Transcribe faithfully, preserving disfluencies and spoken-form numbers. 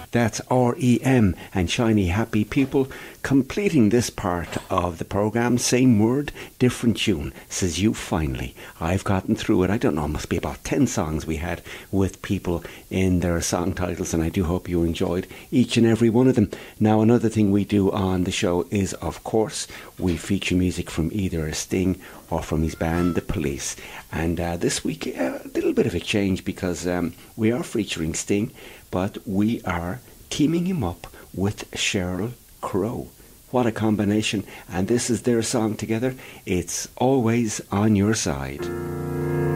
That's R E M and Shiny Happy People completing this part of the programme. Same word, different tune, says you finally. I've gotten through it. I don't know, it must be about ten songs we had with people in their song titles, and I do hope you enjoyed each and every one of them. Now, another thing we do on the show is, of course, we feature music from either Sting or from his band, The Police. And uh, this week, uh, a little bit of a change because um, we are featuring Sting, but we are teaming him up with Sheryl Crow. What a combination. And this is their song together. It's Always on Your Side.